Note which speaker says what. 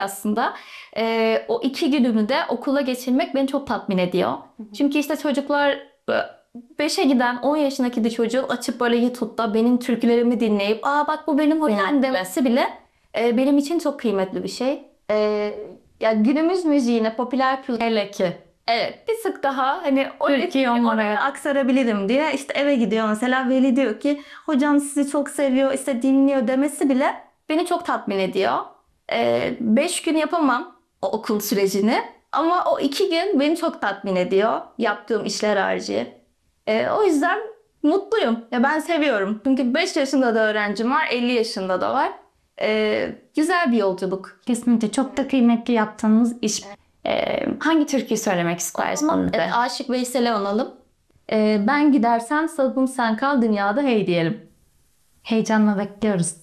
Speaker 1: aslında. O 2 günümü de okula geçirmek beni çok tatmin ediyor. Çünkü işte çocuklar 5'e giden 10 yaşındaki de çocuğu açıp böyle YouTube'da benim türkülerimi dinleyip aa bak bu benim hocam demesi bile benim için çok kıymetli bir şey. Ya günümüz müziğine, popüler kültür hele ki. Evet, bir sık daha hani o
Speaker 2: Türkiye onlara aktarabilirim diye işte eve gidiyor mesela, veli diyor ki hocam sizi çok seviyor, işte dinliyor demesi bile
Speaker 1: beni çok tatmin ediyor. 5 gün yapamam o okul sürecini ama o 2 gün beni çok tatmin ediyor yaptığım işler harici. O yüzden mutluyum. Ya ben seviyorum. Çünkü 5 yaşında da öğrencim var, 50 yaşında da var. Güzel bir yolculuk.
Speaker 2: kesinlikle çok da kıymetli yaptığınız iş. Hangi türküyü söylemek
Speaker 1: Ama
Speaker 2: istersin de?
Speaker 1: Aşık Veysel'i analım.
Speaker 2: Ben gidersem sazım sen kal dünyada hey diyelim. Heyecanla bekliyoruz.